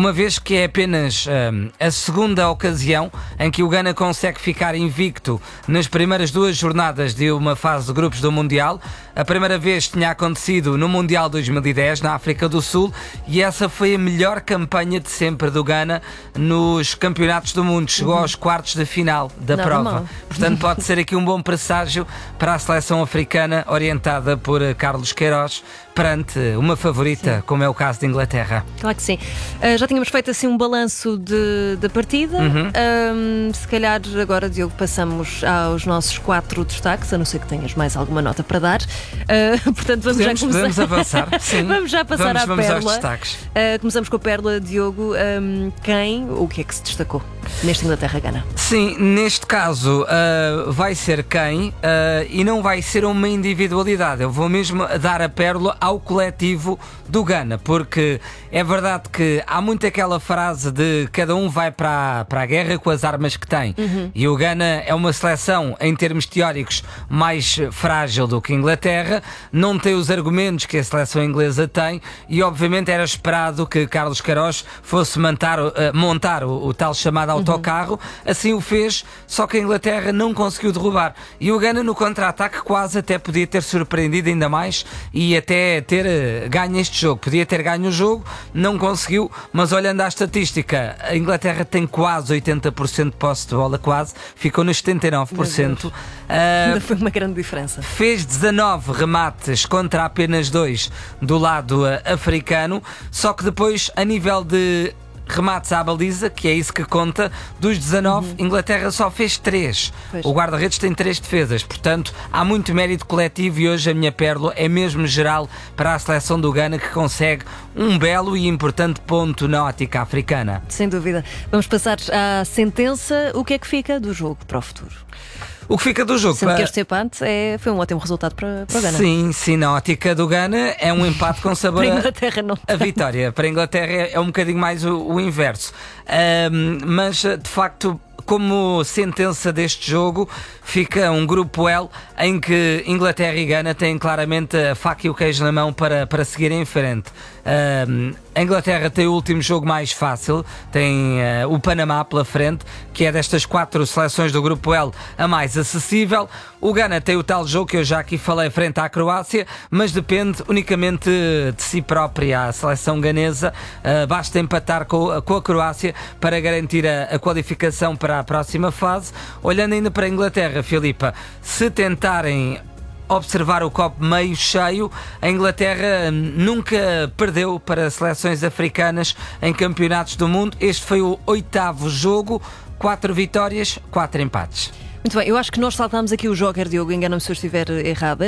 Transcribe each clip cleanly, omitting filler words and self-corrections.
uma vez que é apenas a segunda ocasião em que o Ghana consegue ficar invicto nas primeiras duas jornadas de uma fase de grupos do Mundial. A primeira vez tinha acontecido no Mundial 2010, na África do Sul, e essa foi a melhor campanha de sempre do Ghana nos campeonatos do mundo. Chegou aos quartos de final da prova. Mal. Portanto, pode ser aqui um bom presságio para a seleção africana, orientada por Carlos Queiroz, perante uma favorita, como é o caso de Inglaterra. Claro que sim. Já tínhamos feito assim um balanço da partida. Se calhar agora, Diogo, passamos aos nossos 4 destaques, a não ser que tenhas mais alguma nota para dar. Portanto, Podemos avançar. Sim. Vamos já passar à vamos Pérola. aos destaques. Começamos com a Pérola, Diogo. O que é que se destacou neste Inglaterra-Ghana? Sim, neste caso vai ser quem e não vai ser uma individualidade. Eu vou mesmo dar a pérola ao coletivo do Ghana, porque é verdade que há muito aquela frase de cada um vai para a guerra com as armas que tem. E o Ghana é uma seleção, em termos teóricos, mais frágil do que a Inglaterra, não tem os argumentos que a seleção inglesa tem e obviamente era esperado que Carlos Queiroz fosse montar o tal chamado autocarro. Assim o fez, só que a Inglaterra não conseguiu derrubar. E o Ghana no contra-ataque quase até podia ter surpreendido ainda mais e até ter ganho este jogo. Podia ter ganho o jogo, não conseguiu, mas olhando à estatística, a Inglaterra tem quase 80% de posse de bola, quase, ficou nos 79%. Ainda foi uma grande diferença. Fez 19 remates contra apenas 2 do lado africano, só que depois, a nível de remates à baliza, que é isso que conta, dos 19, Inglaterra só fez 3. Pois. O guarda-redes tem 3 defesas, portanto há muito mérito coletivo e hoje a minha pérola é mesmo geral para a seleção do Ghana, que consegue um belo e importante ponto na ótica africana. Sem dúvida. Vamos passar à sentença. O que é que fica do jogo para o futuro? O que fica do jogo? Sendo que este empate foi um ótimo resultado para o Ghana. Sim, na ótica do Ghana é um empate com sabor Para a Inglaterra não a vitória. Para a Inglaterra é um bocadinho mais o inverso. Mas, de facto, como sentença deste jogo, fica um grupo L em que Inglaterra e Ghana têm claramente a faca e o queijo na mão para seguir em frente. A Inglaterra tem o último jogo mais fácil, tem o Panamá pela frente, que é destas 4 seleções do grupo L a mais acessível. O Ghana tem o tal jogo que eu já aqui falei frente à Croácia, mas depende unicamente de si própria. A seleção ganesa basta empatar com a Croácia para garantir a qualificação para a próxima fase. Olhando ainda para a Inglaterra, Filipa, se tentarem observar o copo meio cheio, a Inglaterra nunca perdeu para seleções africanas em campeonatos do mundo. Este foi o 8º jogo, 4 vitórias, 4 empates. Muito bem, eu acho que nós saltámos aqui o Joker, Diogo, engana-me se eu estiver errada.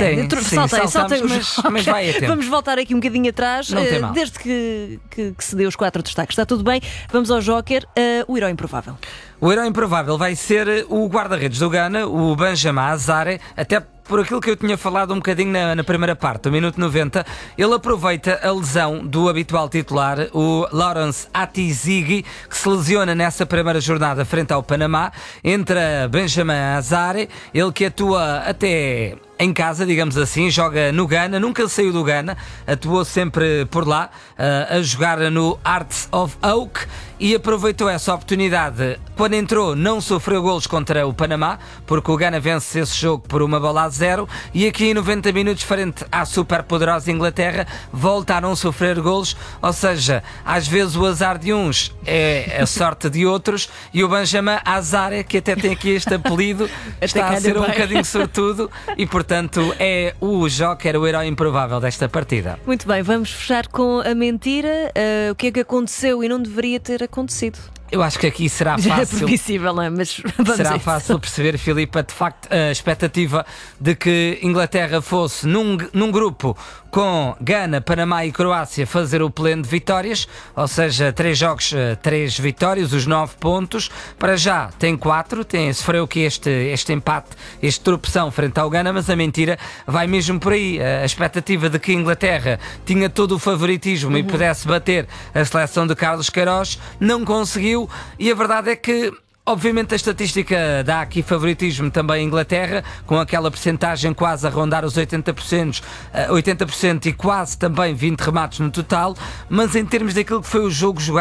Saltei, mas vai a tempo. Vamos voltar aqui um bocadinho atrás, Não tem mal. desde que se deu os 4 destaques. Está tudo bem, vamos ao Joker, o herói improvável. O herói improvável vai ser o guarda-redes do Ghana, o Benjamin Azare, até por aquilo que eu tinha falado um bocadinho na primeira parte, do minuto 90, ele aproveita a lesão do habitual titular, o Lawrence Atizigi, que se lesiona nessa primeira jornada frente ao Panamá. Entra Benjamin Azare, ele que atua até em casa, digamos assim, joga no Ghana, nunca saiu do Ghana, atuou sempre por lá, a jogar no Hearts of Oak, e aproveitou essa oportunidade. Quando entrou, não sofreu golos contra o Panamá, porque o Ghana vence esse jogo por 1-0, e aqui em 90 minutos, frente à super poderosa Inglaterra, volta a não sofrer golos, ou seja, às vezes o azar de uns é a sorte de outros, e o Benjamin Azare, que até tem aqui este apelido, está a ser um bocadinho sortudo, e portanto é o Joker, o herói improvável desta partida. Muito bem, vamos fechar com a mentira. O que é que aconteceu e não deveria ter acontecido? Eu acho que aqui será Já é fácil. previsível, não é? Mas vamos Será a isso. fácil perceber, Filipa, de facto, a expectativa de que Inglaterra fosse num grupo com Ghana, Panamá e Croácia fazer o pleno de vitórias, ou seja, 3 jogos, 3 vitórias, os 9 pontos. Para já tem 4, sofreu que este empate, este tropeção frente ao Ghana, mas a mentira vai mesmo por aí. A expectativa de que a Inglaterra tinha todo o favoritismo e pudesse bater a seleção de Carlos Queiroz, não conseguiu, e a verdade é que obviamente a estatística dá aqui favoritismo também à Inglaterra, com aquela percentagem quase a rondar os 80% e quase também 20 remates no total, mas em termos daquilo que foi o jogo jogado,